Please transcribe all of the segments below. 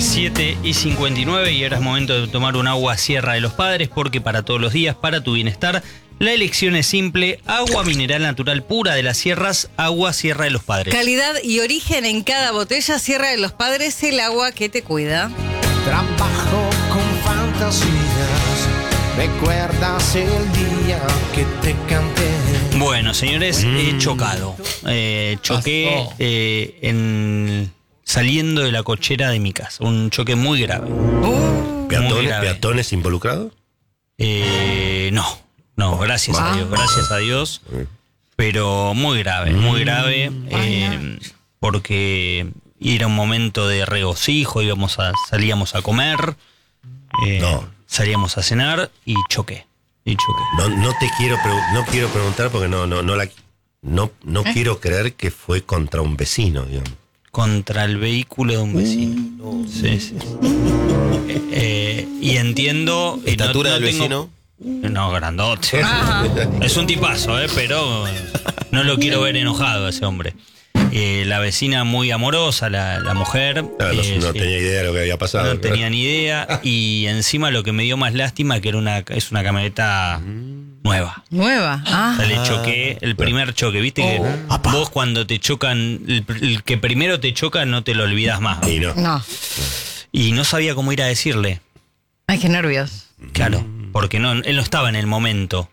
7:59 y ahora es momento de tomar un agua Sierra de los Padres, porque para todos los días, para tu bienestar, la elección es simple: agua mineral natural pura de las sierras, agua Sierra de los Padres. Calidad y origen en cada botella. Sierra de los Padres, el agua que te cuida. Trabajo con fantasías, recuerdas el día que te canté. Bueno, señores, he chocado. Choqué saliendo de la cochera de mi casa. Un choque muy grave. Muy grave. ¿Peatones involucrados? No, gracias a Dios. Pero muy grave, porque era un momento de regocijo, salíamos a comer, salíamos a cenar y choqué. No quiero preguntar porque no quiero creer que fue contra un vecino, digamos. Contra el vehículo de un vecino. Sí. Y entiendo. ¿Estatura del vecino? No, grandote. Es un tipazo, pero no lo quiero ver enojado a ese hombre. La vecina muy amorosa, la mujer. No tenía idea de lo que había pasado. No tenía ni idea. Y encima lo que me dio más lástima que es una camioneta nueva. O sea, le choqué, el primer choque. Viste que vos cuando te chocan, el que primero te choca no te lo olvidas más. Y no sabía cómo ir a decirle. Ay, qué nervios. Claro, porque él no estaba en el momento.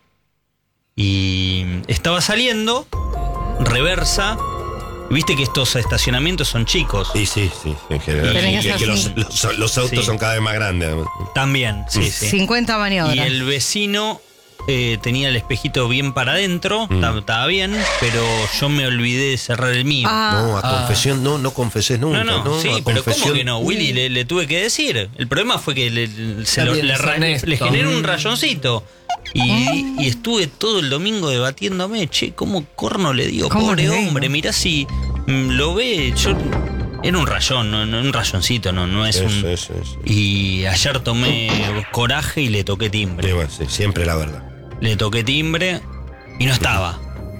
Y estaba saliendo, reversa. Viste que estos estacionamientos son chicos. Sí, en general. Que los autos son cada vez más grandes. También, sí. 50 maniobras. Y el vecino tenía el espejito bien para adentro, estaba bien, pero yo me olvidé de cerrar el mío. No, a confesión no confesés nunca. No, sí, pero ¿cómo que no, Willy? Le tuve que decir. El problema fue que le generé un rayoncito. Y estuve todo el domingo debatiéndome, cómo corno le dio, pobre hombre, mirá si lo ve, era un rayón, un rayoncito, no es un... Eso. Y ayer tomé coraje y le toqué timbre. Sí, siempre la verdad. Le toqué timbre y no estaba.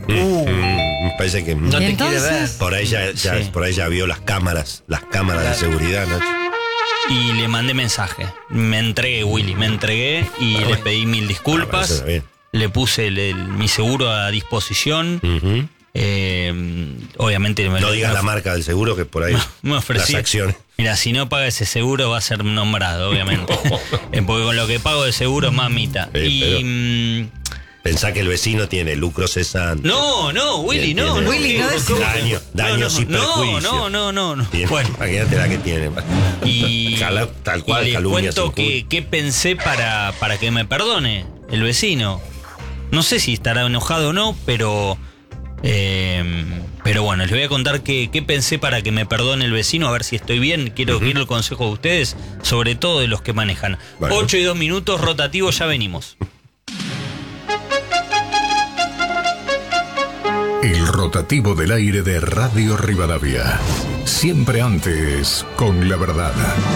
Me parece que no te quiere ver. Por ahí ya vio las cámaras de seguridad, Nacho. Y le mandé mensaje. Me entregué, Willy, y le pedí 1000 disculpas. Le puse mi seguro a disposición. Obviamente no digas la marca del seguro, que por ahí me ofrecí, las acciones. Mira, si no paga ese seguro va a ser nombrado, obviamente. Porque con lo que pago de seguro es mamita. Pensá que el vecino tiene lucro cesante. No, Willy, no. Willy, no es daños y perjuicios. No. Bueno, imagínate la que tiene. Y tal cual, y les calumnias. Cuento qué pensé para que me perdone el vecino. No sé si estará enojado o no, pero bueno, les voy a contar qué pensé para que me perdone el vecino, a ver si estoy bien. Quiero el consejo de ustedes, sobre todo de los que manejan. 8:02, rotativo, ya venimos. El rotativo del aire de Radio Rivadavia. Siempre antes con la verdad.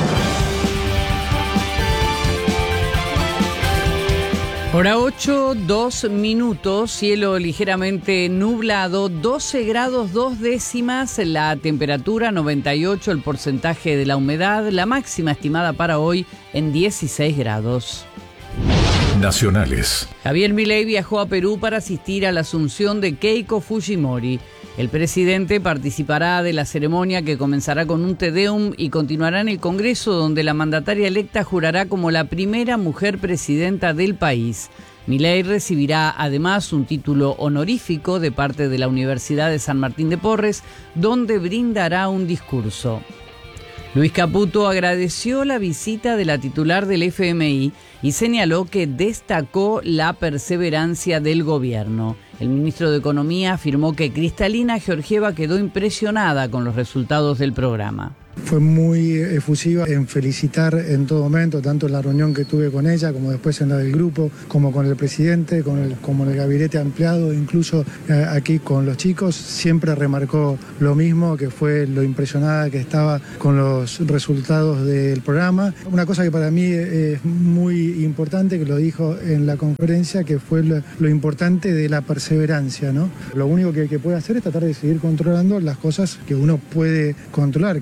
Hora 8:02, cielo ligeramente nublado, 12 grados 2 décimas, la temperatura 98, el porcentaje de la humedad, la máxima estimada para hoy en 16 grados. Nacionales. Javier Milei viajó a Perú para asistir a la asunción de Keiko Fujimori. El presidente participará de la ceremonia, que comenzará con un Te Deum y continuará en el Congreso, donde la mandataria electa jurará como la primera mujer presidenta del país. Milei recibirá además un título honorífico de parte de la Universidad de San Martín de Porres, donde brindará un discurso. Luis Caputo agradeció la visita de la titular del FMI y señaló que destacó la perseverancia del gobierno. El ministro de Economía afirmó que Cristalina Georgieva quedó impresionada con los resultados del programa. Fue muy efusiva en felicitar en todo momento, tanto en la reunión que tuve con ella, como después en la del grupo, como con el presidente, como el gabinete ampliado, incluso aquí con los chicos. Siempre remarcó lo mismo, que fue lo impresionada que estaba con los resultados del programa. Una cosa que para mí es muy importante, que lo dijo en la conferencia, que fue lo importante de la perseverancia, ¿no? Lo único que puede hacer es tratar de seguir controlando las cosas que uno puede controlar, que es la situación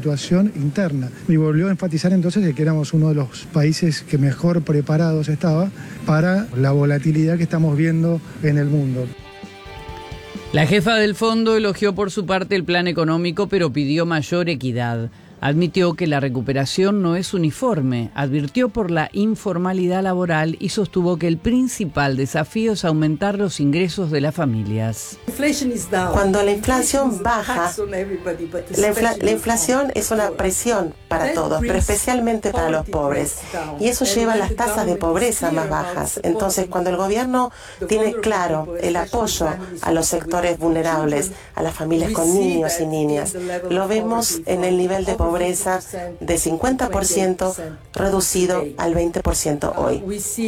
situación interna. Y volvió a enfatizar entonces que éramos uno de los países que mejor preparados estaba para la volatilidad que estamos viendo en el mundo. La jefa del fondo elogió por su parte el plan económico, pero pidió mayor equidad. Admitió que la recuperación no es uniforme, advirtió por la informalidad laboral y sostuvo que el principal desafío es aumentar los ingresos de las familias. Cuando la inflación baja, la inflación es una presión para todos, pero especialmente para los pobres. Y eso lleva a las tasas de pobreza más bajas. Entonces, cuando el gobierno tiene claro el apoyo a los sectores vulnerables, a las familias con niños y niñas, lo vemos en el nivel de pobreza de 50% reducido al 20% hoy.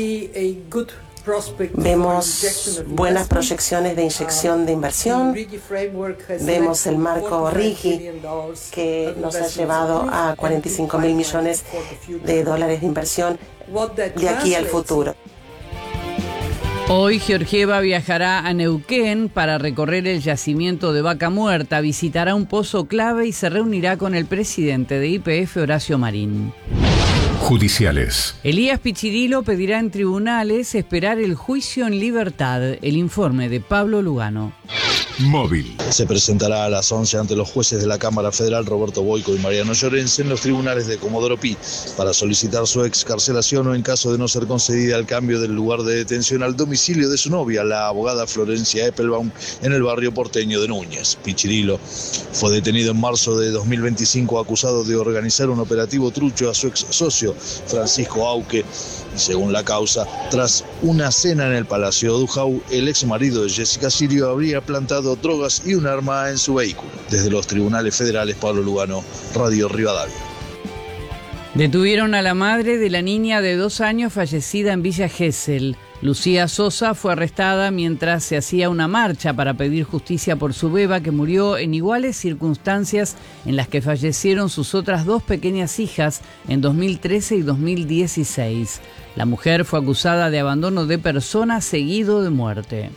Vemos buenas proyecciones de inyección de inversión, vemos el marco RIGI que nos ha llevado a 45.000 millones de dólares de inversión de aquí al futuro. Hoy Georgieva viajará a Neuquén para recorrer el yacimiento de Vaca Muerta, visitará un pozo clave y se reunirá con el presidente de YPF, Horacio Marín. Judiciales. Elías Pichirilo pedirá en tribunales esperar el juicio en libertad. El informe de Pablo Lugano. Móvil. Se presentará a las 11 ante los jueces de la Cámara Federal Roberto Boico y Mariano Llorens en los tribunales de Comodoro Pi para solicitar su excarcelación o en caso de no ser concedida el cambio del lugar de detención al domicilio de su novia, la abogada Florencia Eppelbaum, en el barrio porteño de Núñez. Pichirilo fue detenido en marzo de 2025 acusado de organizar un operativo trucho a su ex socio Francisco Auque y según la causa, tras una cena en el Palacio Dujau, el ex marido de Jessica Sirio habría plantado drogas y un arma en su vehículo. Desde los tribunales federales, Pablo Lugano, Radio Rivadavia. Detuvieron a la madre de la niña de 2 años fallecida en Villa Gesell. Lucía Sosa fue arrestada mientras se hacía una marcha para pedir justicia por su beba que murió en iguales circunstancias en las que fallecieron sus otras 2 pequeñas hijas en 2013 y 2016. La mujer fue acusada de abandono de persona seguido de muerte.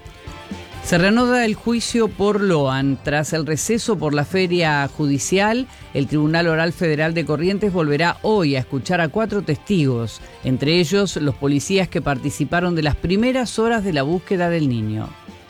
Se reanuda el juicio por Loan. Tras el receso por la feria judicial, el Tribunal Oral Federal de Corrientes volverá hoy a escuchar a 4 testigos, entre ellos los policías que participaron de las primeras horas de la búsqueda del niño.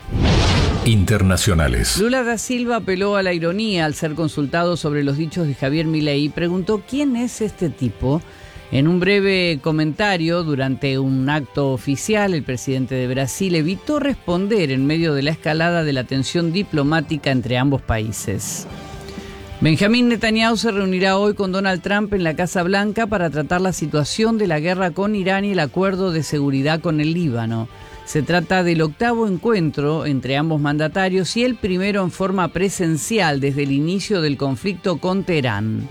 Internacionales. Lula da Silva apeló a la ironía al ser consultado sobre los dichos de Javier Milei y preguntó ¿quién es este tipo? En un breve comentario durante un acto oficial, el presidente de Brasil evitó responder en medio de la escalada de la tensión diplomática entre ambos países. Benjamín Netanyahu se reunirá hoy con Donald Trump en la Casa Blanca para tratar la situación de la guerra con Irán y el acuerdo de seguridad con el Líbano. Se trata del 8º encuentro entre ambos mandatarios y el primero en forma presencial desde el inicio del conflicto con Teherán.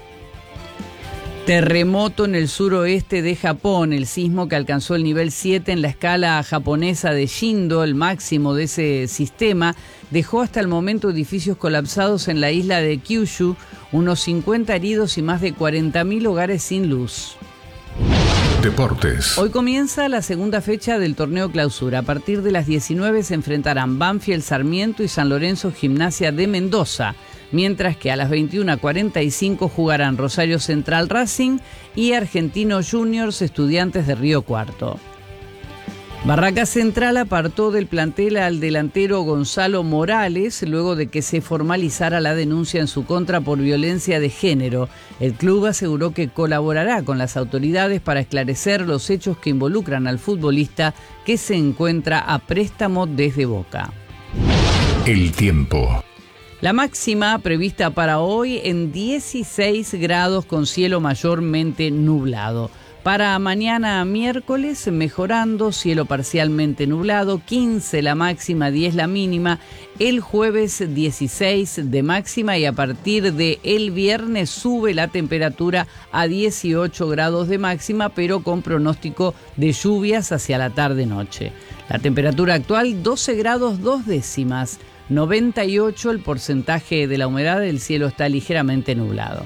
Terremoto en el suroeste de Japón. El sismo que alcanzó el nivel 7 en la escala japonesa de Shindo, el máximo de ese sistema, dejó hasta el momento edificios colapsados en la isla de Kyushu, unos 50 heridos y más de 40.000 hogares sin luz. Deportes. Hoy comienza la segunda fecha del torneo Clausura. A partir de las 19 se enfrentarán Banfield Sarmiento y San Lorenzo Gimnasia de Mendoza, mientras que a las 21:45 jugarán Rosario Central Racing y Argentino Juniors Estudiantes de Río Cuarto. Barraca Central apartó del plantel al delantero Gonzalo Morales luego de que se formalizara la denuncia en su contra por violencia de género. El club aseguró que colaborará con las autoridades para esclarecer los hechos que involucran al futbolista que se encuentra a préstamo desde Boca. El tiempo. La máxima prevista para hoy en 16 grados con cielo mayormente nublado. Para mañana miércoles mejorando, cielo parcialmente nublado, 15 la máxima, 10 la mínima. El jueves 16 de máxima y a partir de el viernes sube la temperatura a 18 grados de máxima, pero con pronóstico de lluvias hacia la tarde-noche. La temperatura actual 12 grados 2 décimas. 98 el porcentaje de la humedad, el cielo está ligeramente nublado.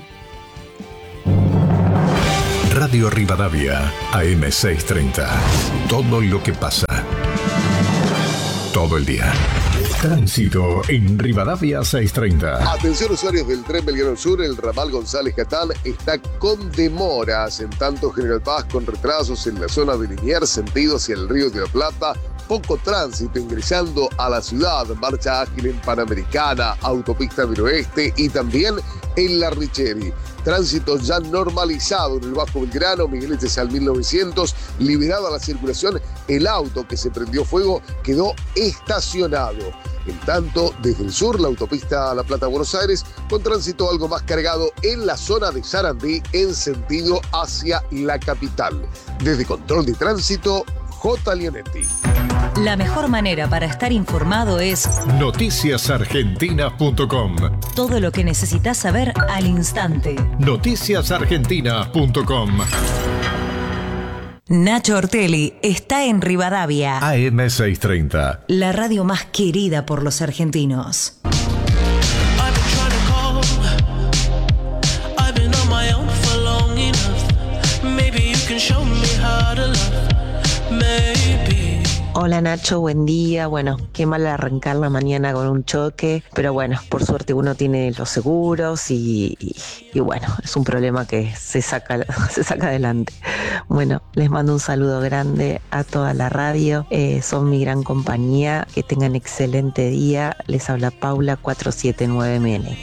Radio Rivadavia, AM630. Todo lo que pasa. Todo el día. Tránsito en Rivadavia 630. Atención usuarios del tren Belgrano Sur, el ramal González Catán está con demoras. En tanto General Paz con retrasos en la zona de Liniers, sentido hacia el Río de la Plata. Poco tránsito ingresando a la ciudad, marcha ágil en Panamericana, autopista del Oeste y también en La Richeri. Tránsito ya normalizado en el Bajo Belgrano, Miguel Echezal 1900, liberada la circulación, el auto que se prendió fuego quedó estacionado. En tanto, desde el sur, la autopista La Plata-Buenos Aires, con tránsito algo más cargado en la zona de Sarandí, en sentido hacia la capital. Desde Control de Tránsito, J. Leonetti. La mejor manera para estar informado es noticiasargentinas.com. Todo lo que necesitas saber al instante. Noticiasargentinas.com. Nacho Ortelli está en Rivadavia. AM 630. La radio más querida por los argentinos. Hola Nacho, buen día. Bueno, qué mal arrancar la mañana con un choque, pero bueno, por suerte uno tiene los seguros y bueno, es un problema que se saca adelante. Bueno, les mando un saludo grande a toda la radio, son mi gran compañía, que tengan excelente día. Les habla Paula 479MN.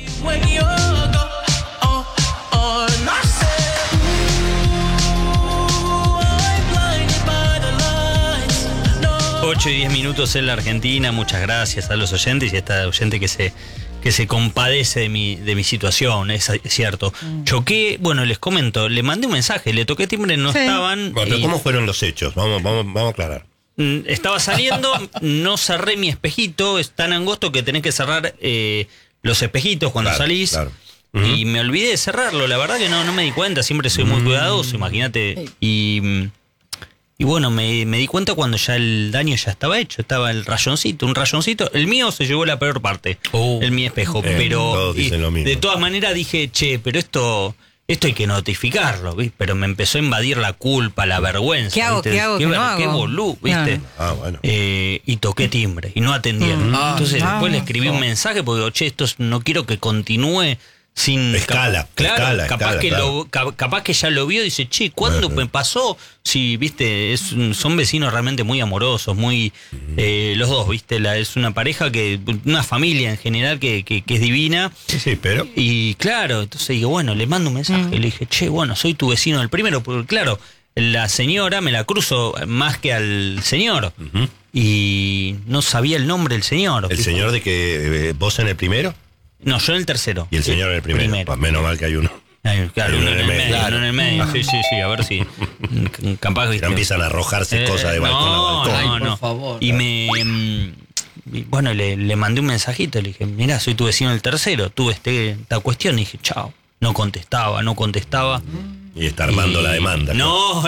8 y 10 minutos en la Argentina. Muchas gracias a los oyentes y a esta oyente que se compadece de mi situación, es cierto. Choqué, bueno, les comento, le mandé un mensaje, le toqué timbre, no estaban. Bueno, ¿cómo fueron los hechos? Vamos a aclarar. Estaba saliendo, no cerré mi espejito, es tan angosto que tenés que cerrar los espejitos cuando salís. Claro. Y me olvidé de cerrarlo, la verdad que no me di cuenta, siempre soy muy cuidadoso, imagínate. Y bueno, me di cuenta cuando ya el daño ya estaba hecho, estaba un rayoncito. El mío se llevó la peor parte, mi espejo, pero de todas maneras dije, pero esto hay que notificarlo, ¿viste? Pero me empezó a invadir la culpa, la vergüenza. ¿Qué hago? Qué bolú, ¿viste? Bueno. Y toqué timbre y no atendieron. Entonces después le escribí un mensaje porque digo, esto no quiero que continúe sin escala. Capaz que ya lo vio y dice, ¿cuándo me pasó? Sí, viste, son vecinos realmente muy amorosos, muy los dos, viste, es una pareja una familia en general que es divina. Sí, pero. Y claro, entonces digo, bueno, le mando un mensaje, le dije, soy tu vecino del primero, porque claro, la señora me la cruzo más que al señor. Y no sabía el nombre del señor. ¿El señor de que vos en el primero? No, yo en el tercero. Y el señor en el primero. Pues menos mal que hay uno. Claro, uno en el medio. Uno en el medio. Sí, a ver si. Capaz que. Ya empiezan a arrojarse cosas de balcón a balcón. No, por favor. Y bueno, le mandé un mensajito. Le dije, mirá, soy tu vecino del tercero. Tuve esta cuestión. Y dije, chao. No contestaba. Y está armando la demanda. No.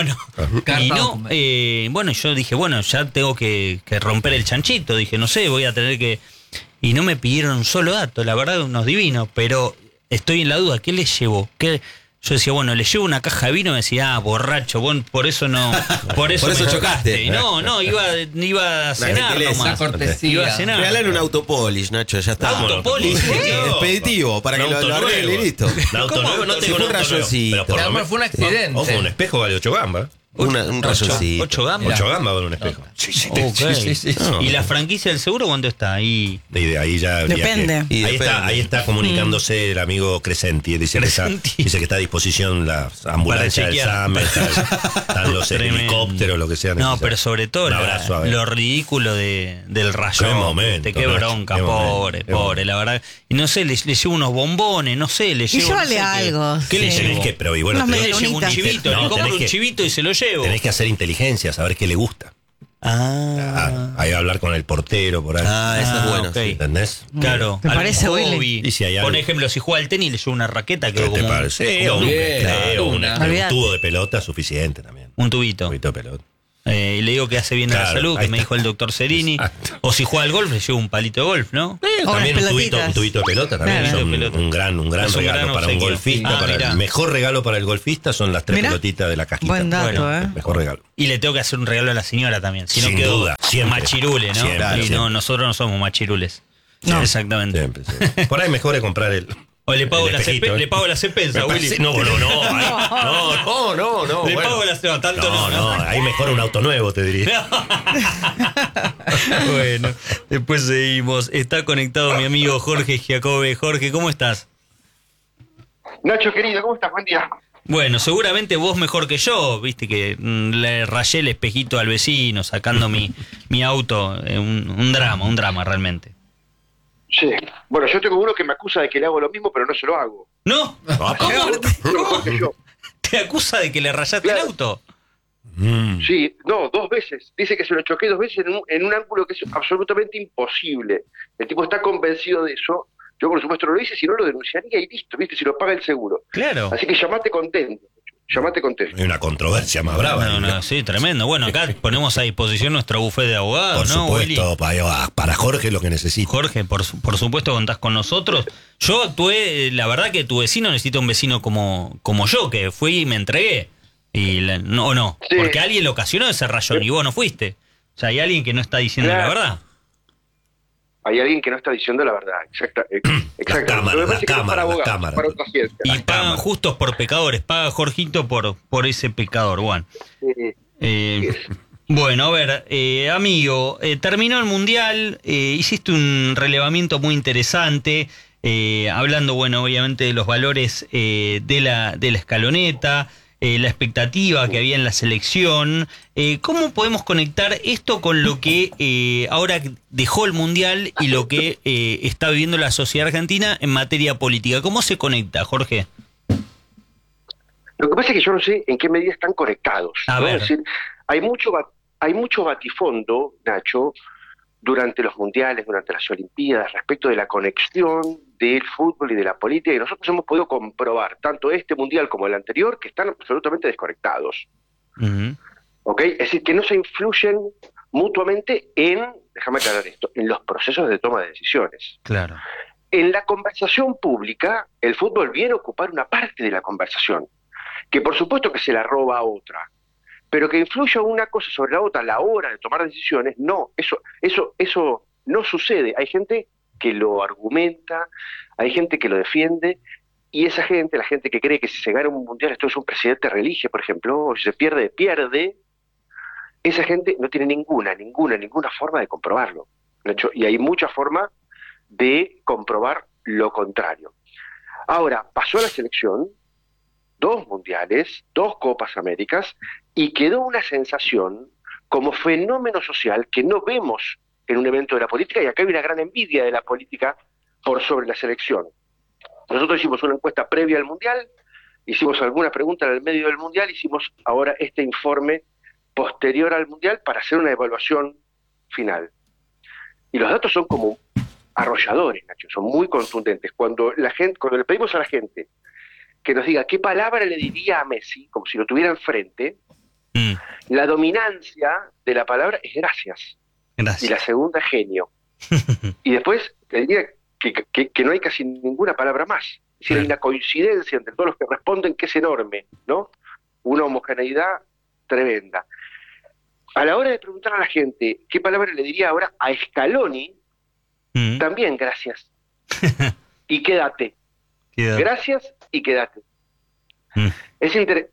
Y bueno, yo dije, ya tengo que romper el chanchito. Dije, no sé, voy a tener que. Y no me pidieron un solo dato, la verdad, unos divinos, pero estoy en la duda, ¿qué les llevo? Yo decía, le llevo una caja de vino, me decía, borracho, por eso no, por eso chocaste. Y no, iba a cenar nomás. Iba a cenar. Regalar un autopolis, Nacho, ya está. ¿Autopolis? Expeditivo, para que lo arregle y listo. Un auto nuevo, no tengo un rayoncito. Fue un accidente. Ojo, un espejo vale 8 gambas. Un rayoncito. 8 gambas. 8 gambas vale un espejo. Sí. ¿Y la franquicia del seguro cuándo está? Ahí ya depende. Ahí está comunicándose el amigo Crescenti. Dice que está a disposición la ambulancia del SAM, están los helicópteros, lo que sea. No, pero sobre todo lo ridículo del rayón. Qué bronca, pobre, la verdad. Y no sé, le llevo unos bombones, no sé, le llevo. Y llévale algo. ¿Qué le llevo? Pero bueno, le llevo un chivito, le compro un chivito y se lo llevo. Tenés que hacer inteligencia, saber qué le gusta. Ahí va a hablar con el portero por ahí. Eso es bueno. Okay. ¿Entendés? Claro. ¿Te parece, Willy? Por ejemplo, si juega al tenis, le llevo una raqueta que ¿te parece? Un tubo de pelota suficiente también. Un tubito. Un tubito de pelota. Y le digo que hace bien a la salud, que me dijo el doctor Cerini. Exacto. O si juega al golf, le llevo un palito de golf, ¿no? También un tubito de pelota, también son un gran regalo para un golfista. El mejor regalo para el golfista son las 3 pelotitas de la cajita. Buen dato, el mejor regalo. Y le tengo que hacer un regalo a la señora también. Si no Sin quedó duda, siempre. machirule, ¿no? Siempre, y no, nosotros no somos machirules. No. Exactamente. Siempre. Por ahí mejor es comprar el... O le pago la CEPENSA, Willy. No. Le pago la CEPENSA, tanto no. Ahí mejor un auto nuevo, te diría. Bueno, después seguimos. Está conectado mi amigo Jorge Giacobbe. Jorge, ¿cómo estás? Nacho, querido, ¿cómo estás? Buen día. Bueno, seguramente vos mejor que yo, viste que le rayé el espejito al vecino sacando mi auto. Un drama realmente. Sí. Bueno, yo tengo uno que me acusa de que le hago lo mismo, pero no se lo hago. ¿No? ¿Cómo? ¿Te acusa de que le rayaste el auto? Sí, no, 2 veces. Dice que se lo choqué 2 veces en un ángulo que es absolutamente imposible. El tipo está convencido de eso. Yo, por supuesto, no lo hice, si no lo denunciaría y listo, ¿viste? Si lo paga el seguro. Claro. Así que llamate contento. Hay una controversia más brava. No, sí, tremendo. Bueno, acá ponemos a disposición nuestro bufete de abogados, ¿no? Por supuesto, para Jorge lo que necesita. Jorge, por supuesto contás con nosotros. Yo actué, la verdad que tu vecino necesita un vecino como yo, que fui y me entregué. Y no. Sí. Porque alguien le ocasionó ese rayón y vos no fuiste. O sea, hay alguien que no está diciendo la verdad. Hay alguien que no está diciendo la verdad, exacto. La cámara. Para otra ciencia. Y pagan justos por pecadores, paga Jorgito por ese pecador, Juan. Bueno, a ver, amigo, terminó el Mundial, hiciste un relevamiento muy interesante, hablando, bueno, obviamente de los valores de la escaloneta, la expectativa que había en la selección. ¿Cómo podemos conectar esto con lo que ahora dejó el Mundial y lo que está viviendo la sociedad argentina en materia política? ¿Cómo se conecta, Jorge? Lo que pasa es que yo no sé en qué medida están conectados. ¿No? Es decir, hay mucho batifondo, Nacho, durante los mundiales, durante las Olimpiadas, respecto de la conexión del fútbol y de la política, y nosotros hemos podido comprobar, tanto este mundial como el anterior, que están absolutamente desconectados. ¿Ok? Es decir, que no se influyen mutuamente déjame aclarar esto, en los procesos de toma de decisiones. Claro. En la conversación pública, el fútbol viene a ocupar una parte de la conversación, que por supuesto que se la roba a otra, pero que influya una cosa sobre la otra a la hora de tomar decisiones, no, eso no sucede. Hay gente que lo argumenta, hay gente que lo defiende, y esa gente, la gente que cree que si se gana un mundial esto es un presidente reelige, por ejemplo, o si se pierde, esa gente no tiene ninguna forma de comprobarlo. De hecho, y hay mucha forma de comprobar lo contrario. Ahora, pasó a la selección, 2 mundiales, 2 Copas Américas, y quedó una sensación como fenómeno social que no vemos en un evento de la política, y acá hay una gran envidia de la política por sobre la selección. Nosotros hicimos una encuesta previa al Mundial, hicimos alguna pregunta en el medio del Mundial, hicimos ahora este informe posterior al Mundial para hacer una evaluación final. Y los datos son como arrolladores, Nacho, son muy contundentes. Cuando le pedimos a la gente que nos diga qué palabra le diría a Messi, como si lo tuviera enfrente, la dominancia de la palabra es gracias. Y la segunda, genio. Y después te diría que no hay casi ninguna palabra más. Es decir, hay una coincidencia entre todos los que responden que es enorme, ¿no? Una homogeneidad tremenda. A la hora de preguntar a la gente qué palabra le diría ahora a Scaloni, también gracias. Y quédate. Gracias y quédate. Es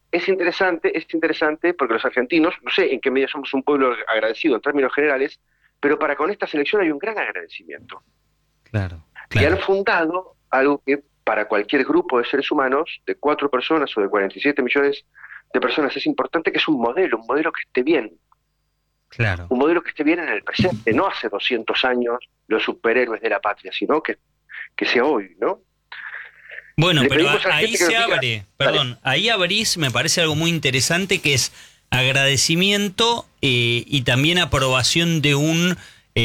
interesante porque los argentinos, no sé en qué medida somos un pueblo agradecido en términos generales, pero para con esta selección hay un gran agradecimiento. Claro. Y han fundado algo que para cualquier grupo de seres humanos, de 4 personas o de 47 millones de personas, es importante, que es un modelo que esté bien. Claro. Un modelo que esté bien en el presente, no hace 200 años los superhéroes de la patria, sino que sea hoy, ¿no? Bueno, pero ahí se abre, ahí abrís, me parece algo muy interesante, que es agradecimiento y también aprobación de un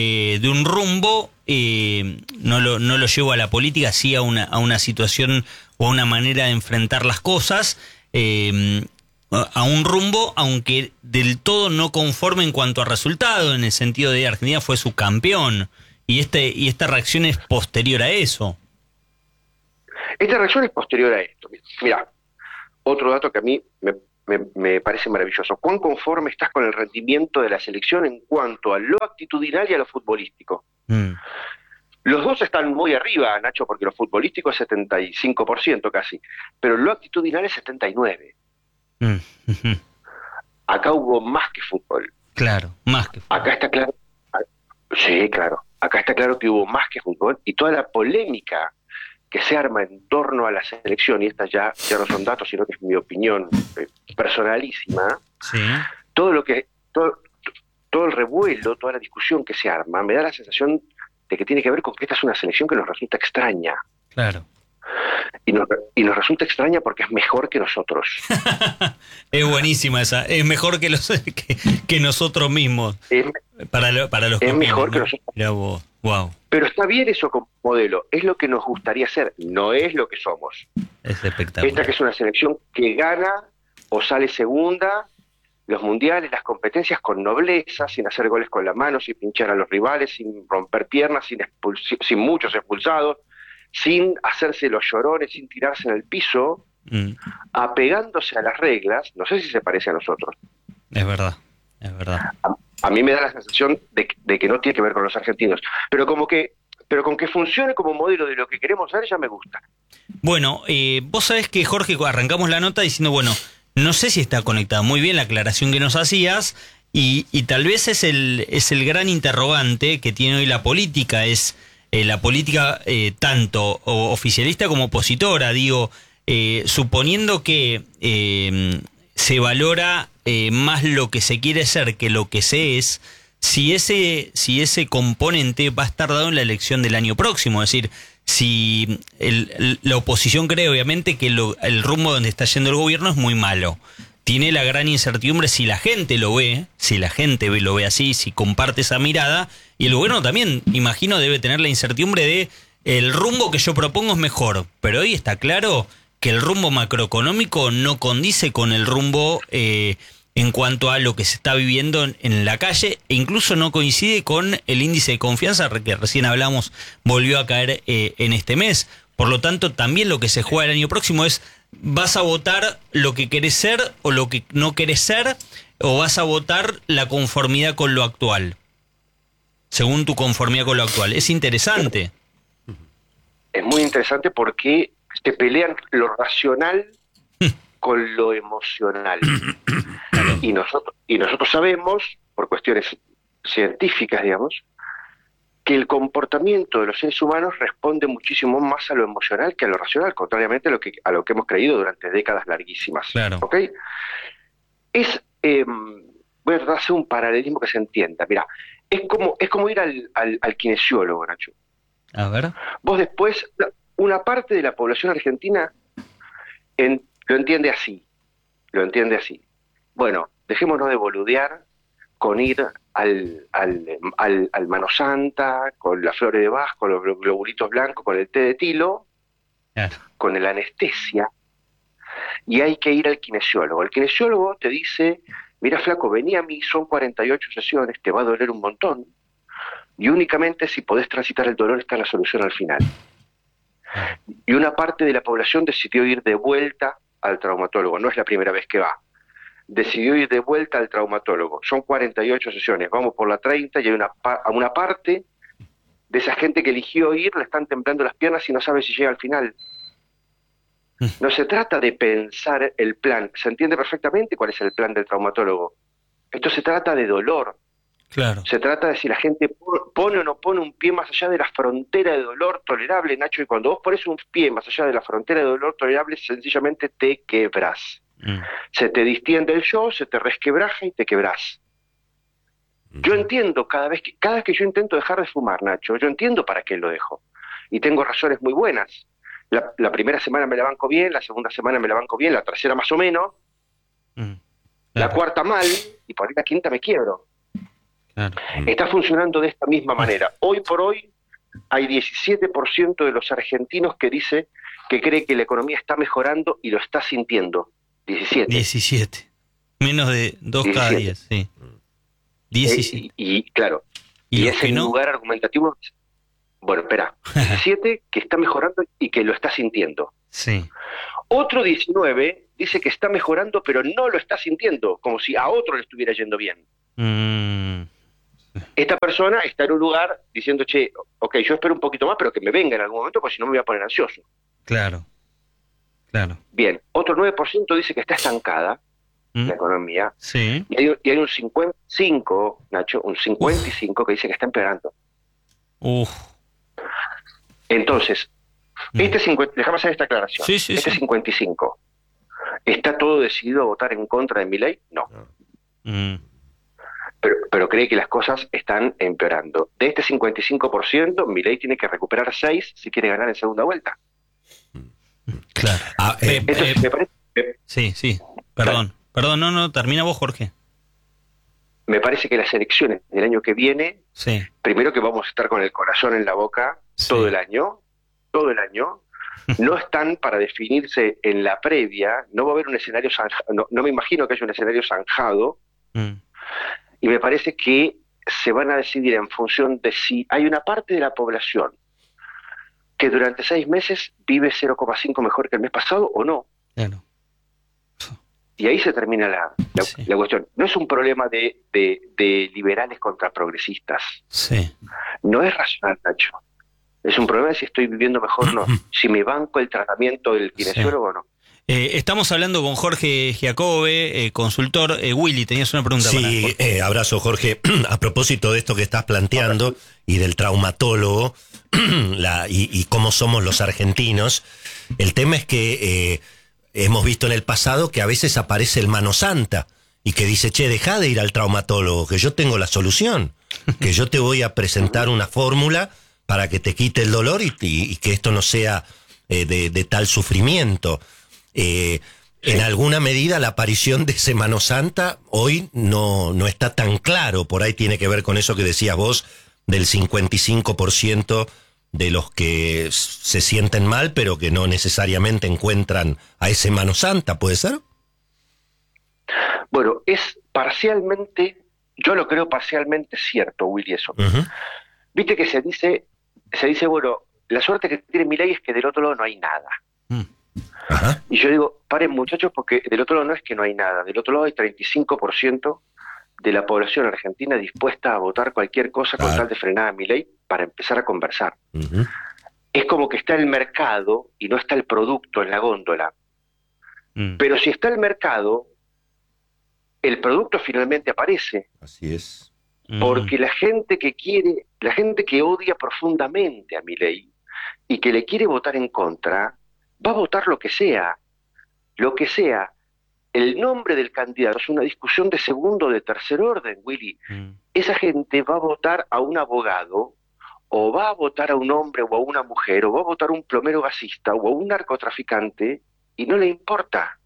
rumbo, no lo llevo a la política, sí a una situación o a una manera de enfrentar las cosas, a un rumbo, aunque del todo no conforme en cuanto a resultado, en el sentido de Argentina fue subcampeón, y esta reacción es posterior a eso. Esta reacción es posterior a esto. Mira, otro dato que a mí me parece maravilloso. ¿Cuán conforme estás con el rendimiento de la selección en cuanto a lo actitudinal y a lo futbolístico? Los dos están muy arriba, Nacho, porque lo futbolístico es 75% casi, pero lo actitudinal es 79%. Acá hubo más que fútbol. Claro, más que fútbol. Acá está claro. Sí, claro. Acá está claro que hubo más que fútbol, y toda la polémica que se arma en torno a la selección, y estas ya no son datos, sino que es mi opinión personalísima. Sí. Todo el revuelo, toda la discusión que se arma, me da la sensación de que tiene que ver con que esta es una selección que nos resulta extraña. Claro. Y nos resulta extraña porque es mejor que nosotros. Es buenísima esa. Es mejor que que nosotros mismos. Para los es mejor que nosotros. Mirá vos. Wow. Pero está bien eso como modelo. Es lo que nos gustaría ser. No es lo que somos. Es espectacular. Esta que es una selección que gana o sale segunda los mundiales, las competencias con nobleza, sin hacer goles con la mano, sin pinchar a los rivales, sin romper piernas, sin muchos expulsados, sin hacerse los llorones, sin tirarse en el piso, apegándose a las reglas. No sé si se parece a nosotros. Es verdad, es verdad. A mí me da la sensación de que no tiene que ver con los argentinos, pero con que funcione como modelo de lo que queremos ser ya me gusta. Bueno, vos sabés que, Jorge, arrancamos la nota diciendo, bueno, no sé si está conectada muy bien la aclaración que nos hacías, y tal vez es el gran interrogante que tiene hoy la política, es la política tanto oficialista como opositora, digo, suponiendo que se valora más lo que se quiere ser que lo que se es, si ese componente va a estar dado en la elección del año próximo, es decir, si la oposición cree obviamente que el rumbo donde está yendo el gobierno es muy malo, tiene la gran incertidumbre si la gente lo ve, lo ve así, si comparte esa mirada, y el gobierno también, imagino, debe tener la incertidumbre de el rumbo que yo propongo es mejor, pero hoy está claro que el rumbo macroeconómico no condice con el rumbo en cuanto a lo que se está viviendo en la calle, e incluso no coincide con el índice de confianza que recién hablamos, volvió a caer en este mes. Por lo tanto, también lo que se juega el año próximo es, ¿vas a votar lo que querés ser o lo que no querés ser? ¿O vas a votar la conformidad con lo actual? Según tu conformidad con lo actual. Es interesante. Es muy interesante porque se pelean lo racional con lo emocional. Y nosotros sabemos, por cuestiones científicas, digamos, que el comportamiento de los seres humanos responde muchísimo más a lo emocional que a lo racional, contrariamente a lo que hemos creído durante décadas larguísimas. Claro. ¿Ok? Voy a tratar de hacer un paralelismo que se entienda. Mira, es como ir al kinesiólogo, Nacho. A ver. Vos después, una parte de la población argentina lo entiende así. Bueno, dejémonos de boludear con ir al Mano Santa, con las flores de Bach, con los globulitos blancos, con el té de tilo, claro, con la anestesia, y hay que ir al kinesiólogo. El kinesiólogo te dice, mira flaco, vení a mí, son 48 sesiones, te va a doler un montón, y únicamente si podés transitar el dolor está la solución al final. Y una parte de la población decidió ir de vuelta al traumatólogo, no es la primera vez que va. Decidió ir de vuelta al traumatólogo. Son 48 sesiones, vamos por la 30 y hay una parte de esa gente que eligió ir, le están temblando las piernas y no sabe si llega al final. No se trata de pensar el plan, se entiende perfectamente cuál es el plan del traumatólogo. Esto se trata de dolor. Claro. Se trata de si la gente pone o no pone un pie más allá de la frontera de dolor tolerable, Nacho, y cuando vos pones un pie más allá de la frontera de dolor tolerable, sencillamente te quebrás. Se te distiende el yo, se te resquebraja y te quebrás. Yo entiendo cada vez que yo intento dejar de fumar, Nacho, yo entiendo para qué lo dejo. Y tengo razones muy buenas. La primera semana me la banco bien, la segunda semana me la banco bien, la tercera más o menos, la cuarta mal, y por ahí la quinta me quiebro. Claro. Está funcionando de esta misma manera. Hoy por hoy hay 17% de los argentinos que dice que cree que la economía está mejorando y lo está sintiendo. 17. Menos de 2 cada 10, sí. 17. Y claro, y ese lugar argumentativo, bueno, espera, 17 que está mejorando y que lo está sintiendo. Sí. Otro 19 dice que está mejorando, pero no lo está sintiendo, como si a otro le estuviera yendo bien. Esta persona está en un lugar diciendo, che, ok, yo espero un poquito más, pero que me venga en algún momento, porque si no me voy a poner ansioso. Claro. Bien, otro 9% dice que está estancada la economía. Sí. Y hay un 55, Nacho, un 55 que dice que está empeorando. Entonces, déjame hacer esta aclaración. Sí, 55, ¿está todo decidido a votar en contra de Milei? No. Pero cree que las cosas están empeorando. De este 55%, Milei tiene que recuperar 6 si quiere ganar en segunda vuelta. Claro. Entonces, me parece... Sí. Perdón, no, termina vos, Jorge. Me parece que las elecciones del año que viene, primero que vamos a estar con el corazón en la boca todo el año, no están para definirse en la previa, no va a haber un escenario zanjado, no me imagino que haya un escenario zanjado, y me parece que se van a decidir en función de si hay una parte de la población que durante 6 meses vive 0,5 mejor que el mes pasado o no. Claro. Y ahí se termina la cuestión. No es un problema de liberales contra progresistas. Sí. No es racional, Nacho. Es un problema de si estoy viviendo mejor o no. Si me banco el tratamiento del kinesiólogo o no. Estamos hablando con Jorge Giacobbe, consultor. Willy, tenías una pregunta para Sí, abrazo, Jorge. A propósito de esto que estás planteando y del traumatólogo y cómo somos los argentinos, el tema es que hemos visto en el pasado que a veces aparece el mano santa y que dice, che, deja de ir al traumatólogo, que yo tengo la solución, que yo te voy a presentar una fórmula para que te quite el dolor y que esto no sea de tal sufrimiento. En alguna medida la aparición de ese mano santa hoy no está tan claro, por ahí tiene que ver con eso que decías vos, del 55% de los que se sienten mal, pero que no necesariamente encuentran a ese mano santa, ¿puede ser? Bueno, es parcialmente, yo lo creo parcialmente cierto, Willy, eso. Viste que se dice, bueno, la suerte que tiene Milei es que del otro lado no hay nada. Y yo digo, paren muchachos, porque del otro lado no es que no hay nada, del otro lado hay 35% de la población argentina dispuesta a votar cualquier cosa con tal de frenar a Milei para empezar a conversar. Es como que está el mercado y no está el producto en la góndola. Pero si está el mercado, el producto finalmente aparece. Así es. Porque la gente que odia profundamente a Milei y que le quiere votar en contra, va a votar lo que sea. Lo que sea. El nombre del candidato es una discusión de segundo o de tercer orden, Willy. Esa gente va a votar a un abogado, o va a votar a un hombre o a una mujer, o va a votar a un plomero gasista o a un narcotraficante, y no le importa.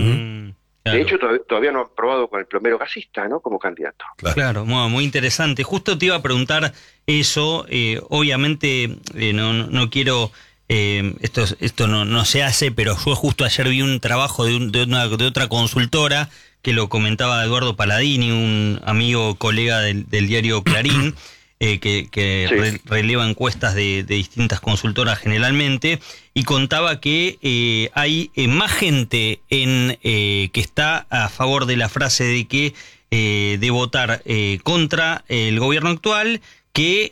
De hecho, todavía no han probado con el plomero gasista, ¿no? Como candidato. Claro, muy interesante. Justo te iba a preguntar eso. Obviamente, no quiero... esto no se hace, pero yo justo ayer vi un trabajo de otra consultora que lo comentaba Eduardo Paladini, un amigo colega del diario Clarín, que releva encuestas de distintas consultoras generalmente, y contaba que hay más gente que está a favor de la frase de que de votar contra el gobierno actual que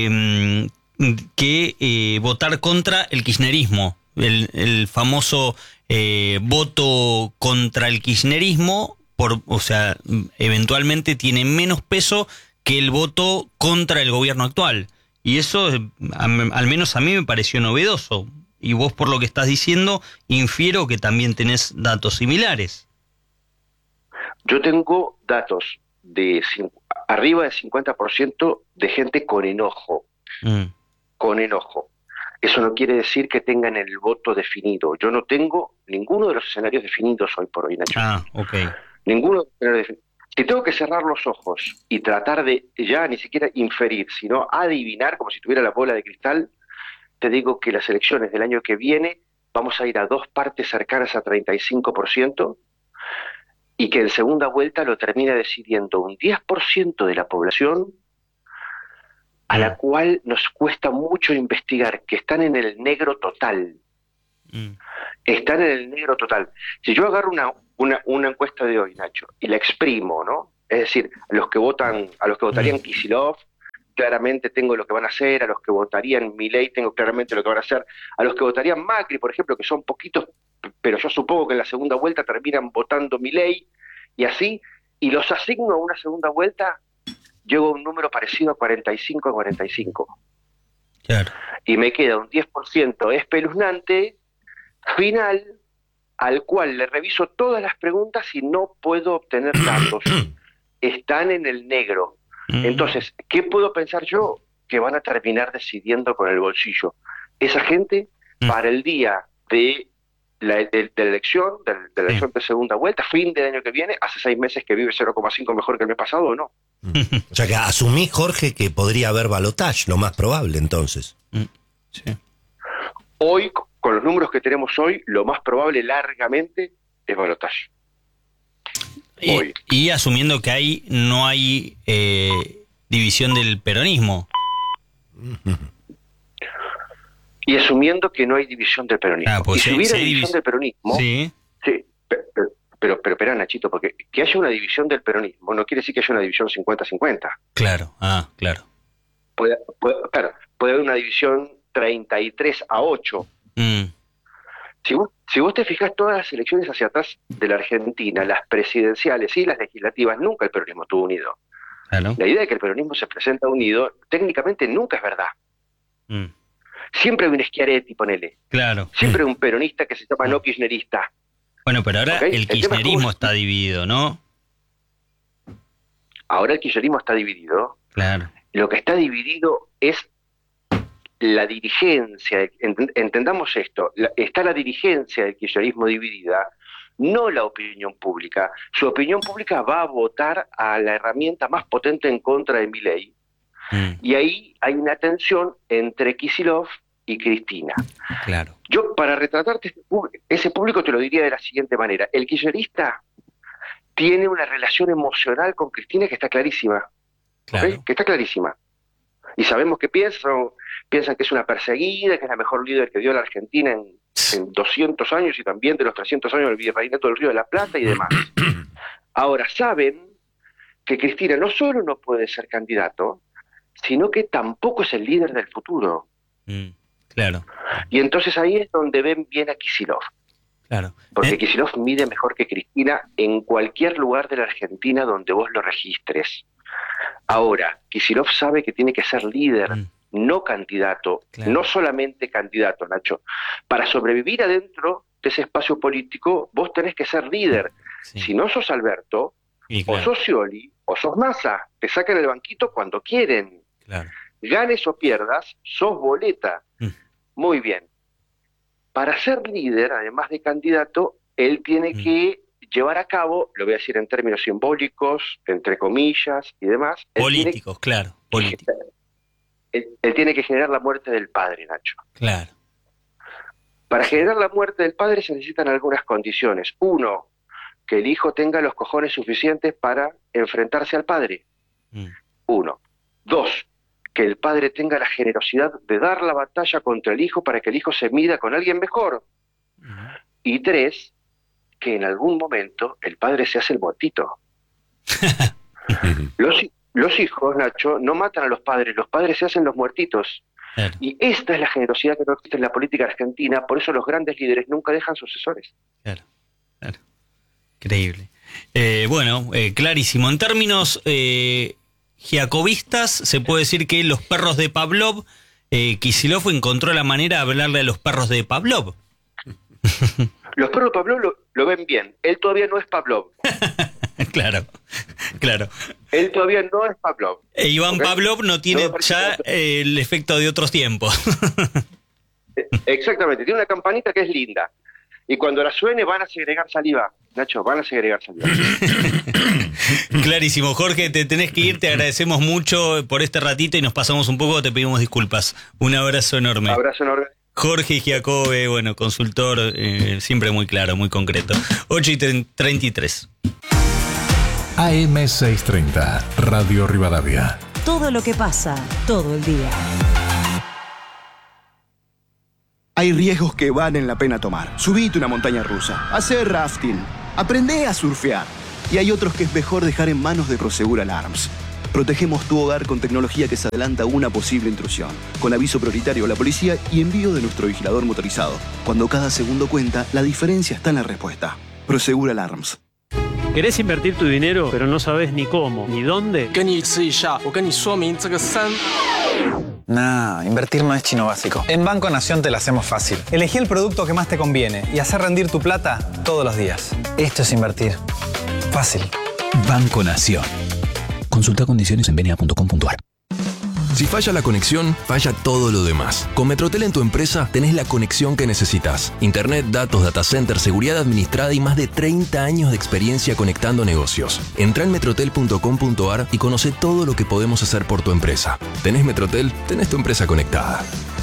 votar contra el kirchnerismo, el famoso voto contra el kirchnerismo, o sea, eventualmente tiene menos peso que el voto contra el gobierno actual. Y eso, al menos a mí me pareció novedoso. Y vos, por lo que estás diciendo, infiero que también tenés datos similares. Yo tengo datos de arriba del 50% de gente con enojo. Con enojo. Eso no quiere decir que tengan el voto definido. Yo no tengo ninguno de los escenarios definidos hoy por hoy, Nacho. Ninguno de los escenarios definidos. Si tengo que cerrar los ojos y tratar de ya ni siquiera inferir, sino adivinar, como si tuviera la bola de cristal, te digo que las elecciones del año que viene vamos a ir a 2 partes cercanas a 35%, y que en segunda vuelta lo termina decidiendo un 10% de la población a la cual nos cuesta mucho investigar, que están en el negro total. Están en el negro total. Si yo agarro una encuesta de hoy, Nacho, y la exprimo, ¿no? Es decir, a los que votarían Kicillof, claramente tengo lo que van a hacer, a los que votarían Milei tengo claramente lo que van a hacer, a los que votarían Macri, por ejemplo, que son poquitos, pero yo supongo que en la segunda vuelta terminan votando Milei, y así, y los asigno a una segunda vuelta, llego a un número parecido a 45 a 45. Claro. Y me queda un 10% espeluznante final, al cual le reviso todas las preguntas y no puedo obtener datos. Están en el negro. Entonces, ¿qué puedo pensar yo? Que van a terminar decidiendo con el bolsillo. Esa gente, para el día de la elección, de la elección de segunda vuelta, fin del año que viene, hace 6 meses que vive 0,5 mejor que el mes pasado, ¿o no? O sea que asumí, Jorge, que podría haber balotaje, lo más probable, entonces. Sí. Hoy, con los números que tenemos hoy, lo más probable largamente es balotaje. Y asumiendo que ahí no hay división del peronismo. Y asumiendo que no hay división del peronismo. Pues y si hubiera división del peronismo... Sí, pero espera, Nachito, porque que haya una división del peronismo no quiere decir que haya una división 50-50. Claro, claro. Puede haber una división 33-8. Si vos te fijas, todas las elecciones hacia atrás de la Argentina, las presidenciales y las legislativas, nunca el peronismo estuvo unido. Claro. La idea de que el peronismo se presenta unido, técnicamente nunca es verdad. Siempre hay un Schiaretti, ponele. Claro. Siempre hay un peronista que se llama no kirchnerista. Bueno, pero ahora el kirchnerismo está dividido, ¿no? Ahora el kirchnerismo está dividido. Claro. Lo que está dividido es la dirigencia. Entendamos esto. Está la dirigencia del kirchnerismo dividida, no la opinión pública. Su opinión pública va a votar a la herramienta más potente en contra de Milei. Y ahí hay una tensión entre Kicillof y Cristina. Claro. Yo, para retratarte ese público, te lo diría de la siguiente manera. El kirchnerista tiene una relación emocional con Cristina que está clarísima. Claro. ¿Okay? Que está clarísima. Y sabemos que piensan que es una perseguida, que es la mejor líder que dio la Argentina en 200 años y también de los 300 años del virreinato del Río de la Plata y demás. Ahora, saben que Cristina no solo no puede ser candidato, sino que tampoco es el líder del futuro. Claro. Y entonces ahí es donde ven bien a Kicillof. Claro. Porque Kicillof mide mejor que Cristina en cualquier lugar de la Argentina donde vos lo registres. Ahora, Kicillof sabe que tiene que ser líder, no candidato, no solamente candidato, Nacho. Para sobrevivir adentro de ese espacio político, vos tenés que ser líder. Si no sos Alberto, o sos Scioli, o sos Massa, te sacan el banquito cuando quieren. Claro. Ganes o pierdas, sos boleta. Muy bien. Para ser líder, además de candidato, él tiene que llevar a cabo, lo voy a decir en términos simbólicos, entre comillas y demás. Políticos, claro. Políticos. Él tiene que generar la muerte del padre, Nacho. Claro. Para generar la muerte del padre se necesitan algunas condiciones. 1, que el hijo tenga los cojones suficientes para enfrentarse al padre. 1. 2, que el padre tenga la generosidad de dar la batalla contra el hijo para que el hijo se mida con alguien mejor. Y 3, que en algún momento el padre se hace el muertito. Los hijos, Nacho, no matan a los padres se hacen los muertitos. Claro. Y esta es la generosidad que no existe en la política argentina, por eso los grandes líderes nunca dejan sucesores. Claro. Increíble. Clarísimo. En términos jacobistas, se puede decir que los perros de Pavlov, Kicillof encontró la manera de hablarle a los perros de Pavlov. Los perros de Pavlov lo ven bien. Él todavía no es Pavlov. Claro. Él todavía no es Pavlov. Iván Pavlov no tiene ya el efecto de otros tiempos. Exactamente. Tiene una campanita que es linda. Y cuando la suene van a segregar saliva. Nacho, van a segregar saliva. Clarísimo. Jorge, te tenés que ir. Te agradecemos mucho por este ratito y nos pasamos un poco. Te pedimos disculpas. Un abrazo enorme. Abrazo enorme. Jorge Giacobbe, consultor, siempre muy claro, muy concreto. 8:33. AM630, Radio Rivadavia. Todo lo que pasa, todo el día. Hay riesgos que valen la pena tomar. Subite una montaña rusa, hacer rafting, aprendé a surfear. Y hay otros que es mejor dejar en manos de Prosegur Alarms. Protegemos tu hogar con tecnología que se adelanta a una posible intrusión, con aviso prioritario a la policía y envío de nuestro vigilador motorizado. Cuando cada segundo cuenta, la diferencia está en la respuesta. Prosegur Alarms. ¿Querés invertir tu dinero, pero no sabes ni cómo, ni dónde? Nah, invertir no es chino básico. En Banco Nación te la hacemos fácil. Elegí el producto que más te conviene y hacer rendir tu plata todos los días. Esto es invertir. Fácil. Banco Nación. Consulta condiciones en bna.com.ar. Si falla la conexión, falla todo lo demás. Con Metrotel en tu empresa tenés la conexión que necesitas. Internet, datos, data center, seguridad administrada y más de 30 años de experiencia conectando negocios. Entrá en metrotel.com.ar y conoce todo lo que podemos hacer por tu empresa. ¿Tenés Metrotel? Tenés tu empresa conectada.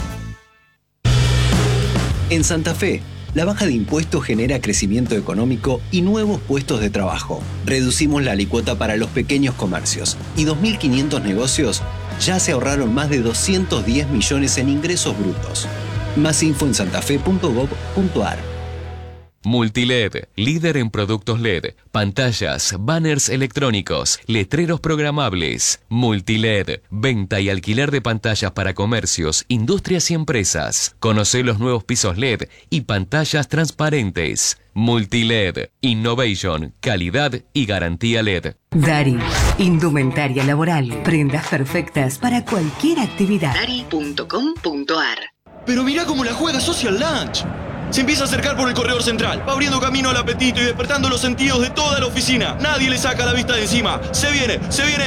En Santa Fe, la baja de impuestos genera crecimiento económico y nuevos puestos de trabajo. Reducimos la alícuota para los pequeños comercios y 2.500 negocios ya se ahorraron más de 210 millones en ingresos brutos. Más info en santafe.gov.ar. Multiled, líder en productos LED, pantallas, banners electrónicos, letreros programables. Multiled, venta y alquiler de pantallas para comercios, industrias y empresas. Conoce los nuevos pisos LED y pantallas transparentes. Multiled, innovation, calidad y garantía LED. Dari, indumentaria laboral, prendas perfectas para cualquier actividad. Dari.com.ar. Pero mirá cómo la juega Social Lunch. Se empieza a acercar por el corredor central, va abriendo camino al apetito y despertando los sentidos de toda la oficina. Nadie le saca la vista de encima. Se viene,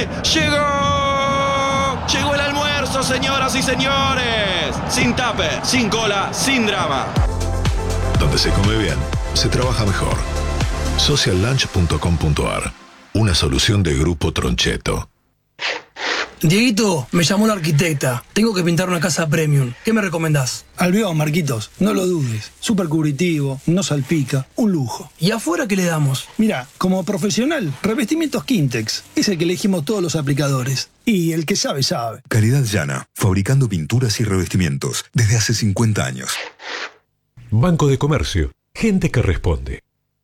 ¡llegó! ¡Llegó el almuerzo, señoras y señores! Sin tupper, sin cola, sin drama. Donde se come bien, se trabaja mejor. Sociallunch.com.ar. Una solución de Grupo Troncheto. Dieguito, me llamó la arquitecta. Tengo que pintar una casa premium. ¿Qué me recomendás? Albión, Marquitos. No lo dudes. Súper cubritivo, no salpica. Un lujo. ¿Y afuera qué le damos? Mira, como profesional, revestimientos Quintex. Es el que elegimos todos los aplicadores. Y el que sabe, sabe. Calidad Llana. Fabricando pinturas y revestimientos desde hace 50 años. Banco de Comercio. Gente que responde.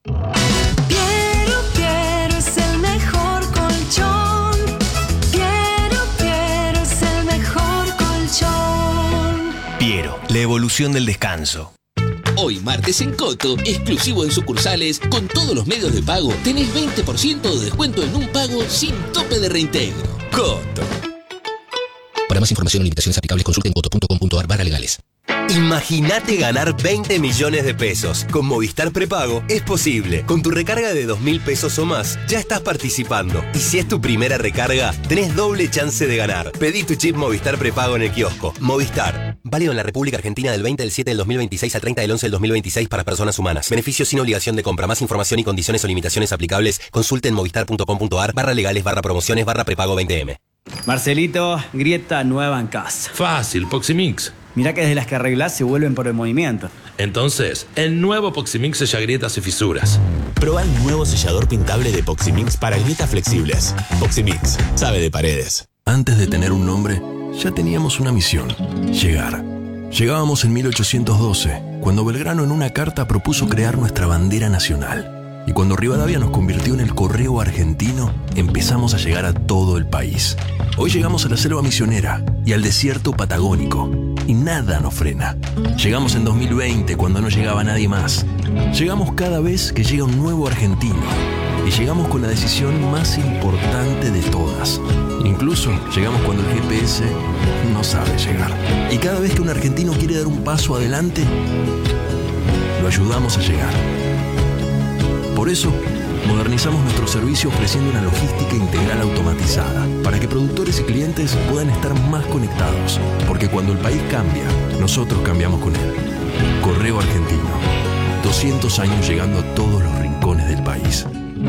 Piero, la evolución del descanso. Hoy martes en Coto, exclusivo en sucursales, con todos los medios de pago, tenés 20% de descuento en un pago sin tope de reintegro. Coto. Para más información o limitaciones aplicables, consulten coto.com.ar/legales. Imagínate ganar 20 millones de pesos. Con Movistar Prepago es posible. Con tu recarga de 2.000 pesos o más, ya estás participando. Y si es tu primera recarga, tenés doble chance de ganar. Pedí tu chip Movistar Prepago en el kiosco. Movistar. Válido en la República Argentina del 20 del 7 del 2026 al 30 del 11 del 2026 para personas humanas. Beneficios sin obligación de compra. Más información y condiciones o limitaciones aplicables, consulten movistar.com.ar/legales/promociones/prepago 20M. Marcelito, grieta nueva en casa. Fácil, Poximix. Mirá que desde las que arreglás se vuelven por el movimiento. Entonces, el nuevo Poximix sella grietas y fisuras. Probá el nuevo sellador pintable de Poximix para grietas flexibles. Poximix, sabe de paredes. Antes de tener un nombre, ya teníamos una misión: llegar. Llegábamos en 1812, cuando Belgrano en una carta propuso crear nuestra bandera nacional. Y cuando Rivadavia nos convirtió en el correo argentino, empezamos a llegar a todo el país. Hoy llegamos a la selva misionera y al desierto patagónico, y nada nos frena. Llegamos en 2020, cuando no llegaba nadie más. Llegamos cada vez que llega un nuevo argentino. Y llegamos con la decisión más importante de todas. Incluso llegamos cuando el GPS no sabe llegar. Y cada vez que un argentino quiere dar un paso adelante, lo ayudamos a llegar. Por eso, modernizamos nuestro servicio ofreciendo una logística integral automatizada para que productores y clientes puedan estar más conectados. Porque cuando el país cambia, nosotros cambiamos con él. Correo Argentino. 200 años llegando a todos los rincones del país.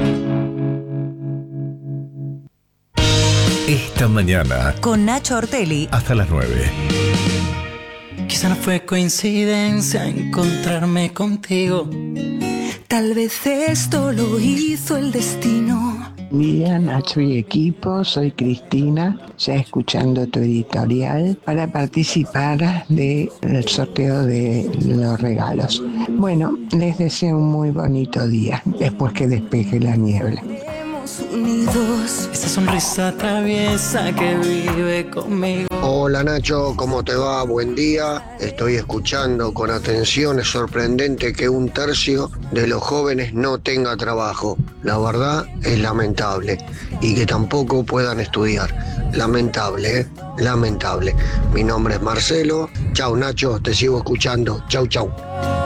Esta mañana. Con Nacho Ortelli. Hasta las 9. Quizá no fue coincidencia encontrarme contigo. Tal vez esto lo hizo el destino. Día, Nacho y equipo, soy Cristina, ya escuchando tu editorial para participar del sorteo de los regalos. Bueno, les deseo un muy bonito día, después que despeje la niebla. Unidos, esa sonrisa traviesa que vive conmigo. Hola Nacho, ¿cómo te va? Buen día. Estoy escuchando con atención. Es sorprendente que 1/3 de los jóvenes no tenga trabajo. La verdad es lamentable. Y que tampoco puedan estudiar. Lamentable, ¿eh? Lamentable. Mi nombre es Marcelo. Chau Nacho, te sigo escuchando. Chau, chau.